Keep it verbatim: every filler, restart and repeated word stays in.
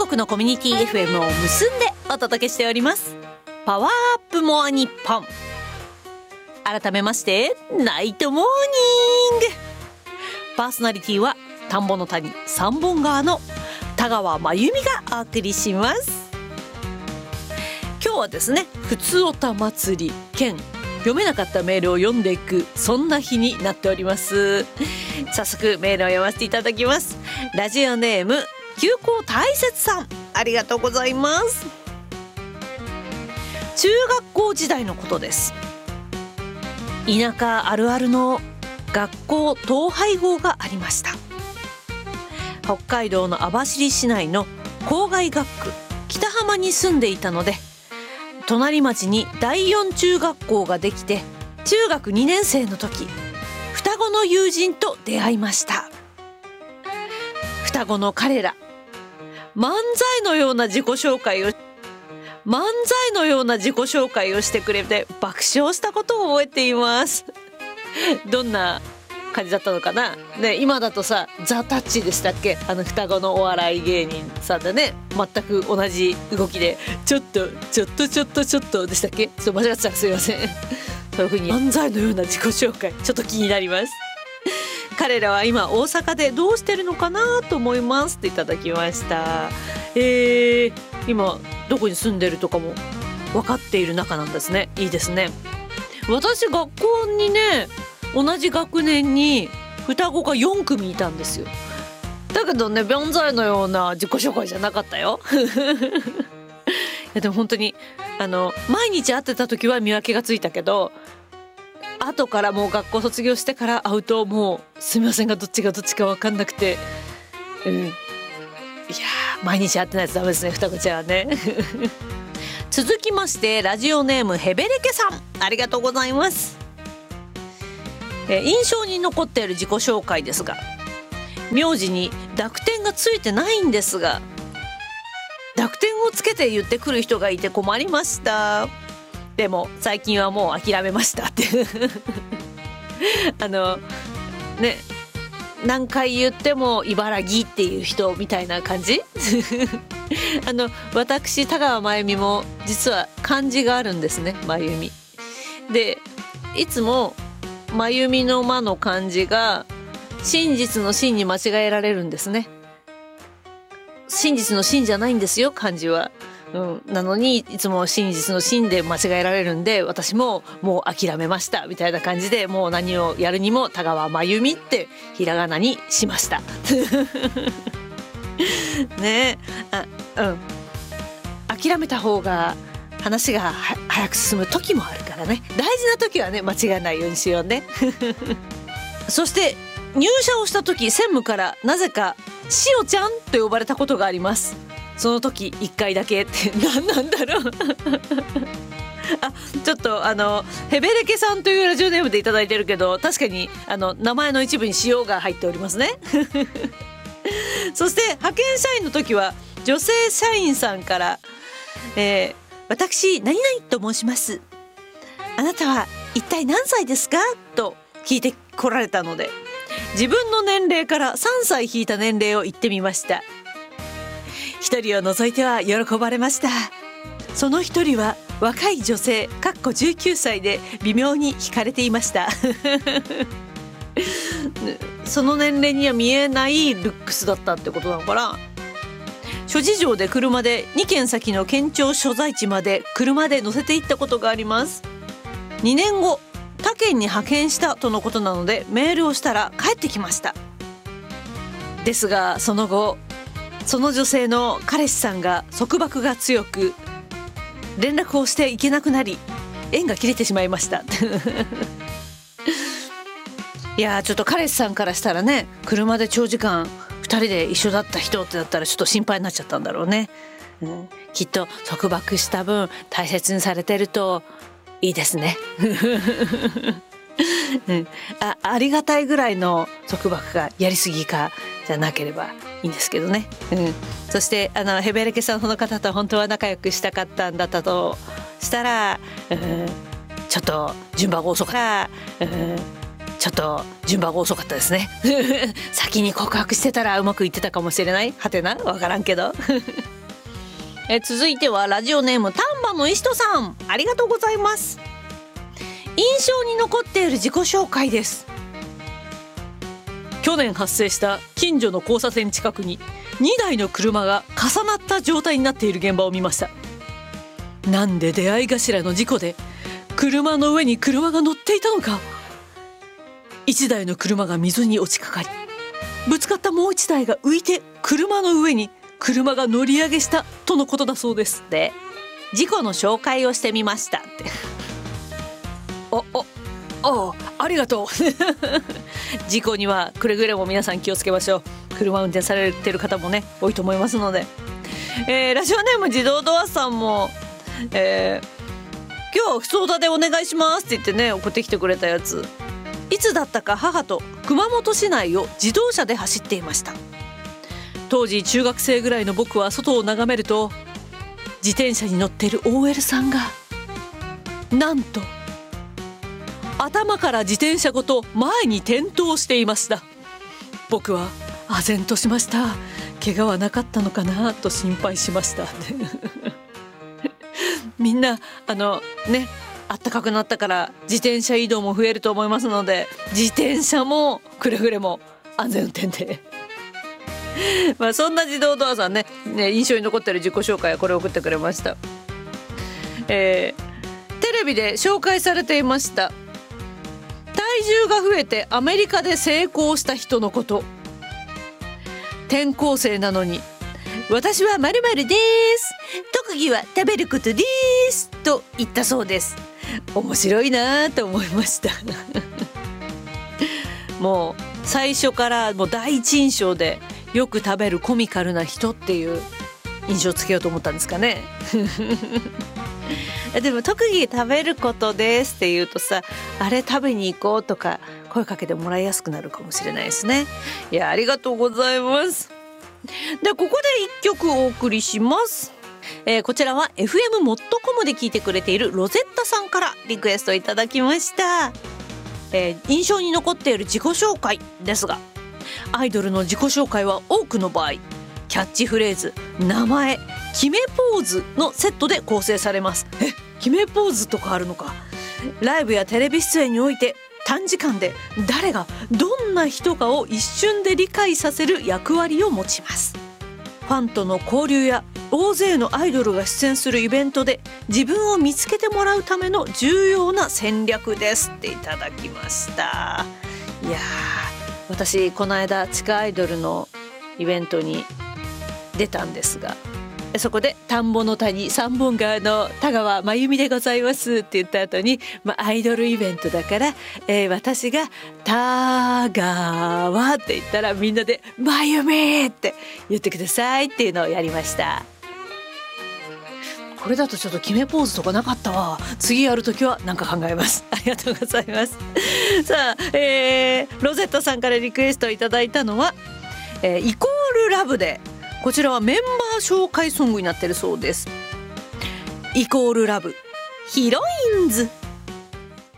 国のコミュニティ エフエム を結んでお届けしておりますパワーアップモアニッポン。改めましてナイトモーニング。パーソナリティは田んぼの谷三本川の田川真由美がお送りします。今日はですね、ふつおた祭り兼読めなかったメールを読んでいく、そんな日になっております。早速メールを読ませていただきます。ラジオネーム休校大切さん、ありがとうございます。中学校時代のことです。田舎あるあるの学校統廃合がありました。北海道の網走市内の郊外学区北浜に住んでいたので、隣町にだいよん中学校ができて、中学にねん生の時、双子の友人と出会いました。双子の彼ら、漫才のような自己紹介を漫才のような自己紹介をしてくれて爆笑したことを覚えています。どんな感じだったのかな、ね、今だとさザ・タッチでしたっけ、あの双子のお笑い芸人さんでね、全く同じ動きでちょっとちょっとちょっとちょっとでしたっけ、ちょっと間違ってたらすいません。そういう風に漫才のような自己紹介、ちょっと気になります。彼らは今大阪でどうしてるのかなと思いますっていただきました。えー、今どこに住んでるとかも分かっている仲なんですね。いいですね。私学校にね、同じ学年に双子がよん組いたんですよ。だけどね、漫才のような自己紹介じゃなかったよ。いやでも本当にあの毎日会ってた時は見分けがついたけど、後からもう学校卒業してから会うともうすみませんがどっちがどっちか分かんなくて、うん、いや毎日会ってないとダメですね、双子ちゃんはね。続きましてラジオネームヘベレケさん、ありがとうございます。え印象に残っている自己紹介ですが、名字に濁点がついてないんですが、濁点をつけて言ってくる人がいて困りました。でも最近はもう諦めましたってあのね、何回言っても茨城っていう人みたいな感じ。あの私田川真由美も実は漢字があるんですね、真由美で、いつも真由美の間の漢字が真実の真に間違えられるんですね。真実の真じゃないんですよ、漢字は。うん、なのにいつも真実の真で間違えられるんで、私ももう諦めましたみたいな感じで、もう何をやるにも田川真由美ってひらがなにしました。ねえ、あ、うん、諦めた方が話が早く進む時もあるからね、大事な時はね間違えないようにしようね。そして入社をした時、専務からなぜかしおちゃんと呼ばれたことがあります。その時いっかいだけって何なんだろう。あ、ちょっとあのヘベレケさんというラジオネームでいただいてるけど、確かにあの名前の一部に塩が入っておりますね。そして派遣社員の時は女性社員さんから、えー、私何々と申します、あなたは一体何歳ですかと聞いてこられたので、自分の年齢からさんさい引いた年齢を言ってみました。一人を除いては喜ばれました。その一人は若い女性かっこじゅうきゅうさいで微妙に惹かれていました。その年齢には見えないルックスだったってことなのかな。諸事情で車でにけん先の県庁所在地まで車で乗せて行ったことがあります。にねんご他県に派遣したとのことなのでメールをしたら帰ってきました。ですがその後その女性の彼氏さんが束縛が強く連絡をしていけなくなり縁が切れてしまいました。いやちょっと彼氏さんからしたらね、車で長時間ふたりで一緒だった人ってなったらちょっと心配になっちゃったんだろうね、うん、きっと束縛した分大切にされてるといいですね。うん、あ, ありがたいぐらいの束縛がやりすぎかじゃなければいいんですけどね、うん、そしてあのヘベレケさん、その方と本当は仲良くしたかったんだったとしたら、うん、ちょっと順番が遅かった、うん、ちょっと順番が遅かったですね。先に告白してたらうまくいってたかもしれない、はてな、わからんけど。 え続いてはラジオネーム丹波の石戸さん、ありがとうございます。印象に残っている自己紹介です。去年発生した近所の交差点近くににだいの車が重なった状態になっている現場を見ました。なんで出会い頭の事故で車の上に車が乗っていたのか。いちだいの車が水に落ちかかり、ぶつかったもういちだいが浮いて車の上に車が乗り上げしたとのことだそうです。で、事故の紹介をしてみましたっておおおありがとう事故にはくれぐれも皆さん気をつけましょう。車運転されてる方もね多いと思いますので、えー、ラジオネーム自動ドアさんも、えー、今日は不相談でお願いしますって言ってね送ってきてくれたやつ。いつだったか母と熊本市内を自動車で走っていました。当時中学生ぐらいの僕は外を眺めると、自転車に乗っている オーエル さんがなんと頭から自転車ごと前に転倒していました。僕は唖然としました。怪我はなかったのかなと心配しましたみんなあのね暖かくなったから自転車移動も増えると思いますので、自転車もくれぐれも安全運転でまあそんな自動ドアさん ね, ね印象に残っている自己紹介はこれを送ってくれました。えー、テレビで紹介されていました。体重が増えてアメリカで成功した人のこと。転校生なのに私は〇〇です、特技は食べることですと言ったそうです。面白いなと思いましたもう最初からもう第一印象でよく食べるコミカルな人っていう印象をつけようと思ったんですかねでも特技食べることですって言うとさ、あれ食べに行こうとか声かけてもらいやすくなるかもしれないですね。いやありがとうございます。でここで一曲お送りします。えー、こちらは エフエム モットコム で聞いてくれているロゼッタさんからリクエストいただきました。えー、印象に残っている自己紹介ですが、アイドルの自己紹介は多くの場合キャッチフレーズ、名前、決めポーズのセットで構成されます。え、決めポーズとかあるのか。ライブやテレビ出演において短時間で誰がどんな人かを一瞬で理解させる役割を持ちます。ファンとの交流や大勢のアイドルが出演するイベントで自分を見つけてもらうための重要な戦略ですっていただきました。いやー、私この間地下アイドルのイベントに出たんですが、そこで田んぼの谷三本川の田川真由美でございますって言った後に、まあ、アイドルイベントだから、えー、私が田川って言ったらみんなで真由美って言ってくださいっていうのをやりました。これだとちょっと決めポーズとかなかったわ。次やるときはなんか考えます。ありがとうございますさあ、えー、ロゼッタさんからリクエストいただいたのは、えー、イコールラブで、こちらはメンバー紹介ソングになっているそうです。イコールラブヒロインズ。